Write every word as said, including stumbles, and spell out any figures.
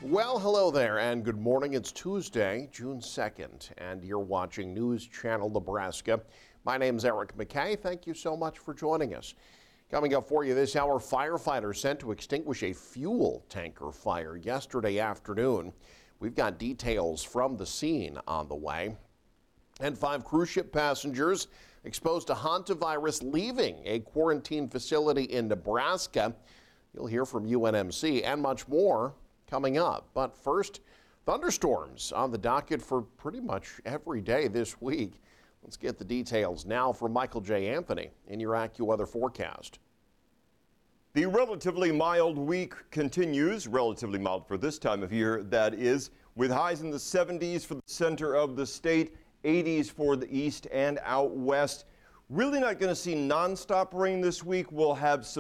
Well, hello there and good morning. It's Tuesday, June second, and you're watching News Channel Nebraska. My name's Eric McKay. Thank you so much for joining us. Coming up for you this hour, firefighters sent to extinguish a fuel tanker fire yesterday afternoon. We've got details from the scene on the way. And five cruise ship passengers exposed to hantavirus leaving a quarantine facility in Nebraska. You'll hear from U N M C and much more coming up. But first, thunderstorms on the docket for pretty much every day this week. Let's get the details now from Michael J. Anthony in your AccuWeather forecast. The relatively mild week continues, relatively mild for this time of year, that is, with highs in the seventies for the center of the state, eighties for the east and out west. Really not going to see nonstop rain this week. We'll have some